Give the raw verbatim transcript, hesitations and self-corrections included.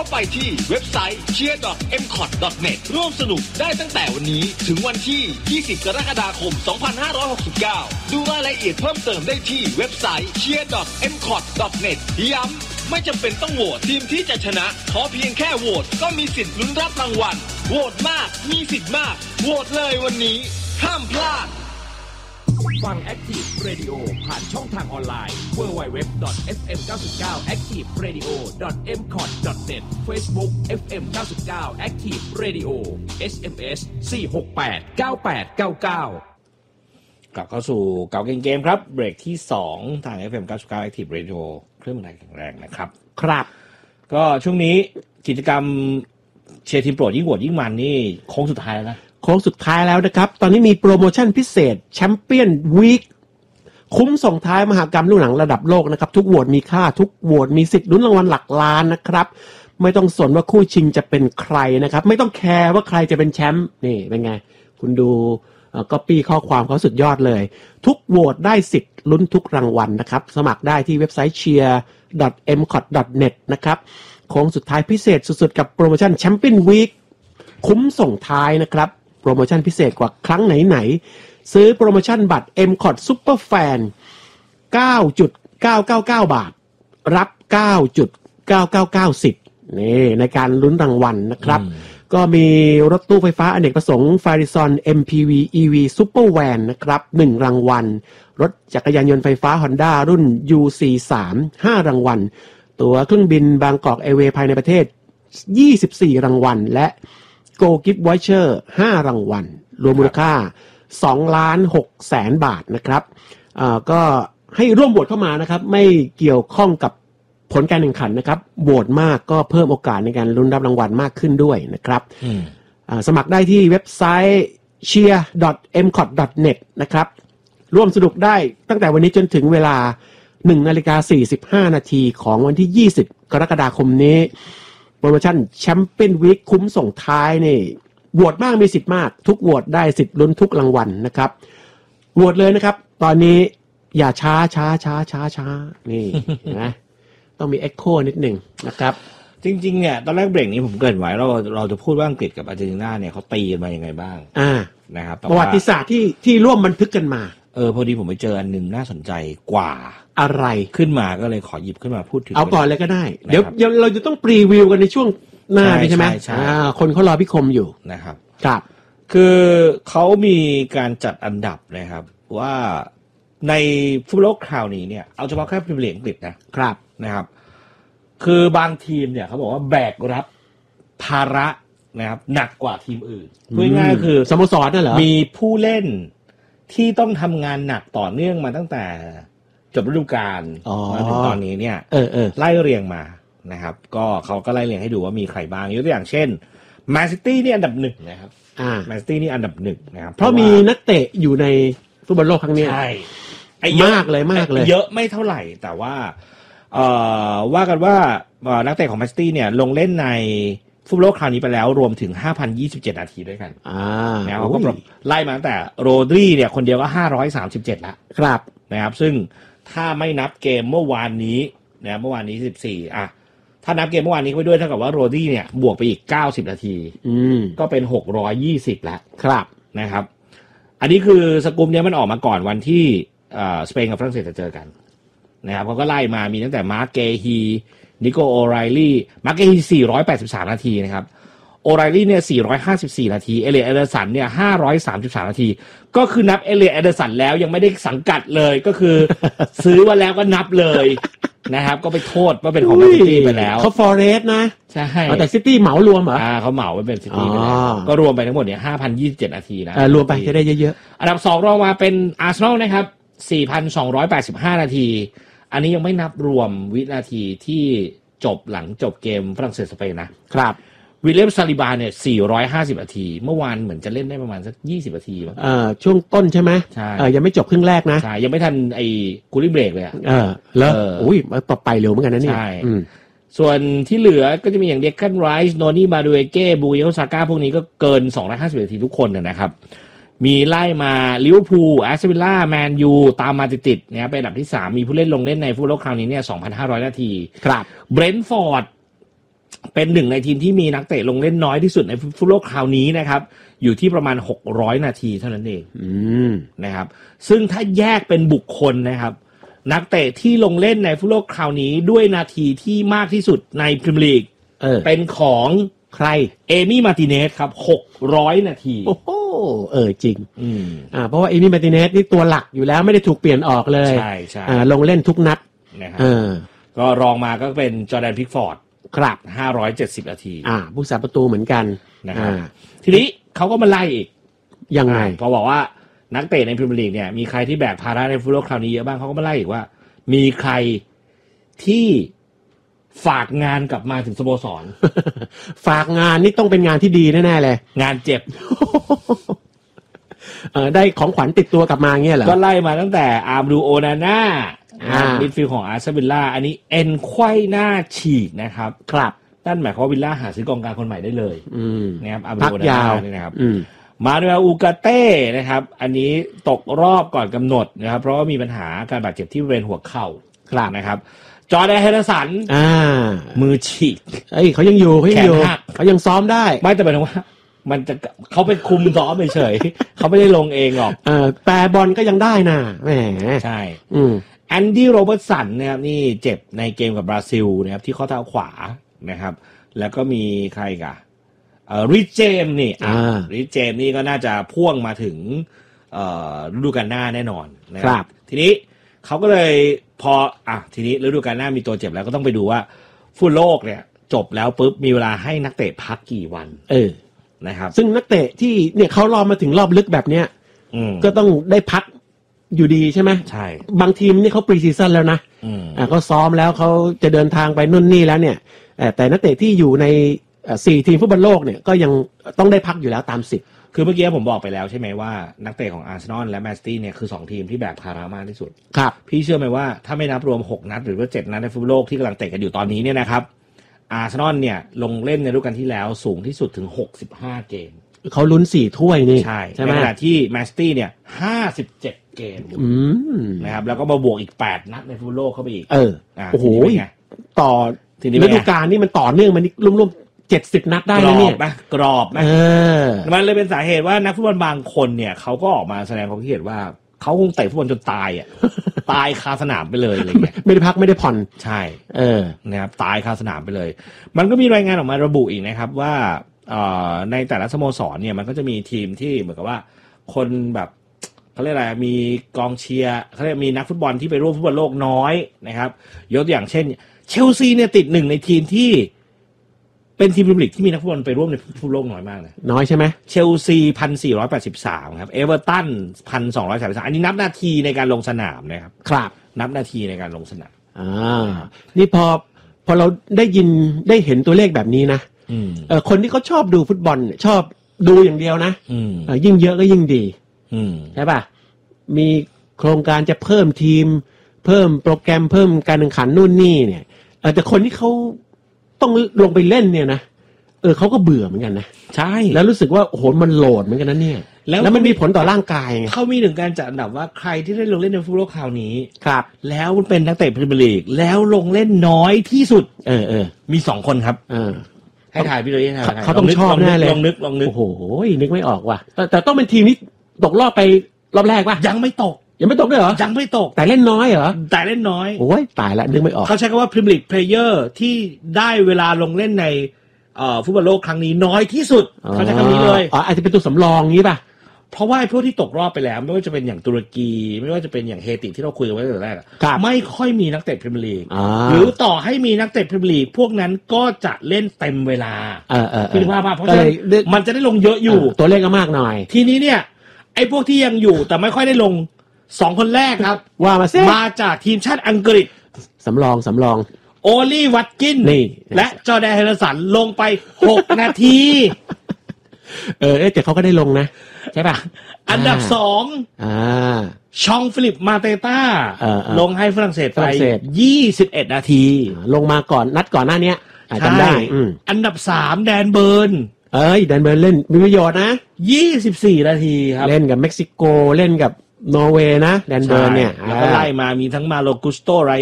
ไปที่เว็บไซต์ เชียร์ ดอท เอ็ม คอท ดอท เน็ต ร่วมสนุกได้ตั้งแต่วันนี้ถึงวันที่ยี่สิบกรกฎาคมสองพันห้าร้อยหกสิบเก้าดูรายละเอียดเพิ่มเติมได้ที่เว็บไซต์ เชียร์ ดอท เอ็ม คอท ดอท เน็ต ย้ำไม่จำเป็นต้องโหวตทีมที่จะชนะขอเพียงแค่โหวตก็มีสิทธิ์ลุ้นรับรางวัลโหวตมากมีสิทธิ์มากโหวตเลยวันนี้ห้ามพลาดฟัง Active Radio ผ่านช่องทางออนไลน์ ดับเบิลยู ดับเบิลยู ดับเบิลยู ดอท เอฟ เอ็ม เก้าสิบเก้า แอคทีฟเรดิโอ ดอท เอ็ม คอท ดอท เน็ต Facebook เอฟ เอ็ม เก้าสิบเก้า Active Radio เอส เอ็ม เอส สี่ หก แปด เก้า แปด เก้า เก้ากลับเข้าสู่เก่าเกมเกมครับเบรกที่สองทาง เอฟ เอ็ม เก้าสิบเก้า Active Radio เครื่องมือไหนแข็งแรงนะครับครับก็ช่วงนี้กิจกรรมเชียร์ทีมโปรดยิ่งโหวตยิ่งมันนี่โค้งสุดท้ายแล้วนะโค้งสุดท้ายแล้วนะครับตอนนี้มีโปรโมชั่นพิเศษแชมเปี้ยนวีคคุ้มส่งท้ายมหกรรมลูกหนังระดับโลกนะครับทุกโหวตมีค่าทุกโหวตมีสิทธิ์ลุ้นรางวัลหลักล้านนะครับไม่ต้องสนว่าคู่ชิงจะเป็นใครนะครับไม่ต้องแคร์ว่าใครจะเป็นแชมป์นี่เป็นไงคุณดูก๊อปปี้ข้อความเขาสุดยอดเลยทุกโหวตได้สิทธิ์ลุ้นทุกรางวัลนะครับสมัครได้ที่เว็บไซต์ เชียร์ ดอท เอ็ม คอท ดอท เน็ต นะครับโค้งสุดท้ายพิเศษสุดๆกับโปรโมชั่นแชมเปี้ยนวีคคุ้มส่งท้ายนะครับโปรโมชั่นพิเศษกว่าครั้งไหนๆซื้อโปรโมชั่นบัตร เอ็ม คอท Super Fan เก้าจุดเก้าเก้าเก้า บาทรับ เก้าจุดเก้าเก้าเก้า สิทธิ์นี่ในการลุ้นรางวัลนะครับก็มีรถตู้ไฟฟ้าอเนกประสงค์ Farizon เอ็ม พี วี อี วี Super Van นะครับหนึ่งรางวัลรถจักรยานยนต์ไฟฟ้า Honda รุ่น ยู ซี สาม ห้ารางวัลตั๋วเครื่องบินบางกอกแอร์เวย์ภายในประเทศยี่สิบสี่รางวัลและGo Gift Voucher ห้ารางวัลรวมมูลค่าสองล้านหกแสนบาทนะครับอ่าก็ให้ร่วมโหวตเข้ามานะครับไม่เกี่ยวข้องกับผลการแข่งขันนะครับโหวตมากก็เพิ่มโอกาสในการลุ้นรับรางวัลมากขึ้นด้วยนะครับอ่าสมัครได้ที่เว็บไซต์ เชียร์ ดอท เอ็ม คอท ดอท เน็ต นะครับร่วมสนุกได้ตั้งแต่วันนี้จนถึงเวลา หนึ่งนาฬิกาสี่สิบห้านาทีของวันที่ยี่สิบกรกฎาคมนี้โปรโมชั่นแชมเปี้ยนวีคคุ้มส่งท้ายนี่โหวตมากมีสิทธิ์มากทุกโหวตได้สิทธิ์ลุ้นทุกรางวัลนะครับโหวตเลยนะครับตอนนี้อย่าช้าช้าช้าช้าช้านี่นะต้องมีเอ็กโคนิดหนึ่งนะครับจริงๆเนี่ยตอนแรกเบรกนี้ผมเกริ่นไว้เราเราจะพูดว่าอังกฤษกับอาร์เจนตินาเนี่ยเขาตีกันมายังไงบ้างอ่านะครับประวัติศาสตร์ที่ที่ร่วมบันทึกกันมาเออพอดีผมไปเจออันนึงน่าสนใจกว่าอะไรขึ้นมาก็เลยขอหยิบขึ้นมาพูดถึงเอาก่อนเลยก็ได้เดี๋ยวเราจะต้องพรีวิวกันในช่วงหน้าใช่ไหมอ่าคนเขารอพี่คมอยู่นะครับครับคือเขามีการจัดอันดับนะครับว่าในฟุตบอลโลกคราวนี้เนี่ยเอาเฉพาะแค่พรีเมียร์ลีกอังกฤษนะครับนะครับคือบางทีมเนี่ยเขาบอกว่าแบกรับภาระนะครับหนักกว่าทีมอื่นพูดง่ายๆคือสโมสรนั่นเหรอมีผู้เล่นที่ต้องทำงานหนักต่อเนื่องมาตั้งแต่จบฤดูกาลมาถึงตอนนี้เนี่ยเออเออไล่เรียงมานะครับก็เขาก็ไล่เรียงให้ดูว่ามีใครบ้างยกตัวอย่างเช่นแมนซิตี้นี่อันดับหนึ่งนะครับอ่าแมนซิตี้นี่อันดับหนึ่งนะครับเพราะมีนักเตะอยู่ในฟุตบอลโลกครั้งนี้ใช่มากเลยมากเลยเยอะไม่เท่าไหร่แต่ว่าเอ่อว่ากันว่านักเตะของแมนซิตี้เนี่ยลงเล่นในฟุตบอลโลกคราวนี้ไปแล้วรวมถึง ห้าพันยี่สิบเจ็ด นาทีด้วยกันอ่าแล้วก็ไล่มาตั้งแต่โรดรีเนี่ยคนเดียวก็ห้าร้อยสามสิบเจ็ดแล้วครับนะครับซึ่งถ้าไม่นับเกมเมื่อวานนี้นะเมื่อวานนี้สิบสี่อ่ะถ้านับเกมเมื่อวานนี้ไปด้วยเท่ากับว่าโรดรีเนี่ยบวกไปอีกเก้าสิบนาทีอืมก็เป็นหกร้อยยี่สิบแล้วครับนะครับอันนี้คือสกู๊ปเนี้ยมันออกมาก่อนวันที่เอ่อสเปนกับฝรั่งเศสจะเจอกันนะครับเขาก็ไล่มามีตั้งแต่มาร์คเกฮีนิโกโอไรลี่มาร์คเกฮีสี่ร้อยแปดสิบสามนาทีนะครับโอไรลี่เนี่ยสี่ร้อยห้าสิบสี่นาทีเอเลียร์ เอเดอร์สันเนี่ยห้าร้อยสามสิบสามนาทีก็คือนับเอเลียร์ เอเดอร์สันแล้วยังไม่ได้สังกัดเลยก็คือ ซื้อมาแล้วก็นับเลยนะครับก็ไปโทษว่าเป็นของแมนซิตี้ไปแล้วเขาฟอเรสต์นะใช่แต่ซิตี้เหมารวมเหรออ่าเขาเหมาไปเป็นซิตี้ไปแล้วก็รวมไปทั้งหมดเนี่ย ห้าพันยี่สิบเจ็ด นาทีนะรวมไปจะได้เยอะๆอันดับสองรองมาเป็นอาร์เซนอลนะครับ สี่พันสองร้อยแปดสิบห้า นาทีอันนี้ยังไม่นับรวมวินาทีที่จบหลังจบเกมฝรั่งเศสสเปนนะครับวิลเลียมซาลิบาเนี่ยสี่ร้อยห้าสิบนาทีเมื่อวานเหมือนจะเล่นได้ประมาณสักยี่สิบนาทีมั้งเอ่อช่วงต้นใช่ไหมใช่เอ่อยังไม่จบครึ่งแรกนะใช่ยังไม่ทันไอ้กูรี่เบรกเลยอ่ะเออแล้วอุ้ยต่อไปเร็วเหมือนกันนะเนี่ยใช่ส่วนที่เหลือก็จะมีอย่างเดคันไรส์โนนี่มาดูเอเก้บูเยลซาก้าพวกนี้ก็เกินสองร้อยห้าสิบนาทีทุกคนนะครับมีไล่มาลิเวอร์พูลแอสตันวิลล่าแมนยูตามมาติดๆนะครับเป็นอันดับที่สามมีผู้เล่นลงเล่นในฟุตบอลโลกคราวนี้เนี่ย สองพันห้าร้อย นาทีครับเบรนท์ฟอร์ดเป็นหนึ่งในทีมที่มีนักเตะลงเล่นน้อยที่สุดในฟุตบอลโลกคราวนี้นะครับอยู่ที่ประมาณหกร้อยนาทีเท่านั้นเองอืมนะครับซึ่งถ้าแยกเป็นบุคคลนะครับนักเตะที่ลงเล่นในฟุตบอลโลกคราวนี้ด้วยนาทีที่มากที่สุดในพรีเมียร์ลีกเออเป็นของใครเอมี่มาร์ติเนสครับหกร้อยนาทีโอ้โหเออจริงอืมอ่าเพราะว่าเอมี่มาร์ติเนสนี่ตัวหลักอยู่แล้วไม่ได้ถูกเปลี่ยนออกเลยใช่ใช่อ่าลงเล่นทุกนัดนะครับเออก็รองมาก็เป็นจอร์แดนพิกฟอร์ดครับห้าร้อยเจ็ดสิบนาทีอ่าผู้สาประตูเหมือนกันนะครับอ่าทีนี้เขาก็มาไล่อีกยังไงพอบอกว่านักเตะในพรีเมียร์ลีกเนี่ยมีใครที่แบกภาระในฟุตบอลคราวนี้เยอะบ้างเขาก็มาไล่อีกว่า มีใครที่ฝากงานกลับมาถึงสโมสรฝากงานนี่ต้องเป็นงานที่ดีแน่ๆเลยงานเจ็บเออได้ของขวัญติดตัวกลับมาเงี้ยเหรอก็ไล่มาตั้งแต่อาร์มดูโอนาน่าอ่ามิดฟิลด์ของอาร์เซนอลวิลล่าอันนี้เอ็นไขว้หน้าฉีกนะครับครับนั่นหมายความว่าวิลล่าหาซื้อกองกลางคนใหม่ได้เลยอืมนะครับอาร์มพัดูกโอนาน่ายาวนี่นะครับอืมมานูเอลอูกาเต้นะครับอันนี้ตกรอบก่อนกำหนดนะครับเพราะว่ามีปัญหาการบาดเจ็บที่บริเวณหัวเข่าครับนะครับจอร์แดนเฮนเดอร์สันอ่ามือฉีกเอ้ยเขายังอยู่เขายังอยู่แขนหักเขายังซ้อมได้ไม่แต่หมายถึงว่า มันจะเขาไปคุมซ้อมเฉยๆ เขาไม่ได้ลงเองหรอกเออแปรบอลก็ยังได้น่ะแหมใช่อืมแอนดี้โรเบิร์ตสันนะครับนี่เจ็บในเกมกับบราซิลนะครับที่ข้อเท้าขวานะครับแล้วก็มีใครกันเอ่อริชเจมส์นี่อ่าริชเจมส์นี่ก็น่าจะพ่วงมาถึงเอ่อฤดูกาลหน้าแน่นอนนะครับทีนี้เขาก็เลยพออ่ะทีนี้ฤดูกาลหน้ามีตัวเจ็บแล้วก็ต้องไปดูว่าฟุตบอลโลกเนี่ยจบแล้วปุ๊บมีเวลาให้นักเตะพักกี่วันเออนะครับซึ่งนักเตะที่เนี่ยเขารอมาถึงรอบลึกแบบเนี้ยอืมก็ต้องได้พักอยู่ดีใช่ไหมใช่บางทีมนี่เขาปรีซีซั่นแล้วนะอืมอ่าก็ซ้อมแล้วเขาจะเดินทางไปนู่นนี่แล้วเนี่ยเอ่อแต่นักเตะที่อยู่ในเอ่อสี่ทีมฟุตบอลโลกเนี่ยก็ยังต้องได้พักอยู่แล้วตามสิทธิ์คือเมื่อกี้ผมบอกไปแล้วใช่ไหมว่านักเตะของอาร์เซนอลและแมนซิตี้เนี่ยคือสองทีมที่แบกภาระมากที่สุดครับพี่เชื่อไหมว่าถ้าไม่นับรวมหกนัดหรือว่าเจ็ดนัดในฟุตบอลโลกที่กำลังเตะกันอยู่ตอนนี้เนี่ยนะครับอาร์เซนอลเนี่ยลงเล่นในฤดูกาลที่แล้วสูงที่สุดถึงหกสิบห้าเกมเขาลุ้นสี่ถ้วยนี่ใช่ใช่ไหในมขณะที่แมนซิตี้เนี่ยห้าสิบเจ็ดเกมอืมนะครับแล้วก็มาบวกอีกแปดนัดในฟุตบอลโลกเข้าไปอีกเอออ่าโอ้โหทีนี้เป็นไงต่อทีนี้เป็ฤนไงดูกาลนี่มันต่อเนื่องมันรวมๆเจ็ดสิบนัดได้กรแล้วอเนี่บยไหมกรอบไหมเออมันเลยเป็นสาเหตุว่านักฟุตบอลบางคนเนี่ยเขาก็ออกมาแสดงความคิดเห็นว่าเขาคงเตะฟุตบอลจนตายอ่ะ ตายคาสนามไปเลยอะไรเงี้ยไม่ได้พักไม่ได้ผ่อนใช่เออนะครับตายคาสนามไปเลย มันก็มีรายงานออกมาระบุอีกนะครับว่าเอ่อในแต่ละสโมสรเนี่ยมันก็จะมีทีมที่เหมือนกับว่าคนแบบเขาเรียกอะไรมีกองเชียร์เขาเรียกมีนักฟุตบอลที่ไปร่วมฟุตบอลโลกน้อยนะครับยกตัวอย่างเช่นเชลซีเนี่ยติดหนึ่งในทีมที่เป็นทีมพรีเมียร์ลีกที่มีนักฟุตบอลไปร่วมในฟุตบอลโลกน้อยมากเลยน้อยใช่ไหมเชลซีพันสี่ร้อยแปดสิบสามครับเอเวอร์ตันพันสองร้อยสามสิบสามอันนี้นับนาทีในการลงสนามนะครับครับนับนาทีในการลงสนามอ่านี่พอพอเราได้ยินได้เห็นตัวเลขแบบนี้นะอืมเออคนที่เขาชอบดูฟุตบอลเนี่ยชอบดูอย่างเดียวนะอืมเออยิ่งเยอะก็ยิ่งดีอืมใช่ป่ะมีโครงการจะเพิ่มทีม เพิ่มโปรแกรมเพิ่มการแข่งขันนู่นนี่เนี่ยเออแต่คนที่เขาต้องลงไปเล่นเนี่ยนะเออเขาก็เบื่อเหมือนกันนะใช่แล้วรู้สึกว่าโอ้โหมันโหลดเหมือนกันนะเนี่ยแล้วแล้วมันมีผลต่อร่างกายไงเขามีถึงการจัดอันดับว่าใครที่ได้ลงเล่นในฟุตบอลโลกคราวนี้ครับแล้วเป็นนักเตะพรีเมียร์ลีกแล้วลงเล่นน้อยที่สุดเออเออมีสองคนครับเออให้ถ่ายพี่เลยให้ถ่ายเขาต้องชอบแน่เลยลองนึกลองนึกโอ้โหนึกไม่ออกว่ะแต่แต่ต้องเป็นทีมที่ตกรอบไปรอบแรกป่ะยังไม่ตกยังไม่ตกด้วยเหรอยังไม่ตกแต่เล่นน้อยเหรอแต่เล่นน้อยโอ้ยตายละนึกไม่ออกเขาใช้คำว่าพรีเมียร์ลีกเพลเยอร์ที่ได้เวลาลงเล่นในเอ่อฟุตบอลโลกครั้งนี้น้อยที่สุดเขาใช้คำนี้เลยอ๋ออาจจะเป็นตัวสำรองงี้ป่ะเพราะว่าไอ้พวกที่ตกรอบไปแล้วไม่ว่าจะเป็นอย่างตุรกี ไม่ว่าจะเป็นอย่างเฮติที่เราคุยกันไว้ตั้งแต่แรกอะครับไม่ค่อยมีนักเตะพรีเมียร์ลีกอ่าหรือต่อให้มีนักเตะพรีเมียร์ลีกพวกนั้นก็จะเล่นเต็มเวลาเออเออเออคิดว่าป่ะเพราะก็ฉะเลนั้ยนได้มันจะได้ลงเยอะอยู่ตัวเลขก็มากหน่อยทีนี้เนี่ยไอ้พวกที่ยังอยู่แต่ไม่ค่อยได้ลงสองคนแรกครับว่ามาซิมาจากทีมชาติอังกฤษสำรองสำรองโอลี่วัตกินนี่และจอร์แดนเฮนเดอร์สันลงไปหกนาทีเออเอ๊ะแต่เขาก็ได้ลงนะ ใช่ป่ะอันดับสองอ่าชองฟิลิปมาเตต้าเออเออลงให้ฝรั่งเศสฝรั่ไปงเศสยี่สิบเอ็ดนาทีลงมาก่อนนัดก่อนหน้าเนี้ยอ่ะจำได้อืมอันดับสามแดนเบิร์นเอ้ยแดนเบิร์นเล่นมีประโยชน์นะยี่สิบสี่นาทีครับเล่นกับเม็กซิโกเล่นกับนอร์เวย์นะแดนเบิร์นเนี่ยใช่แล้วก็ไล่มามีทั้งมาโลกุสโตไร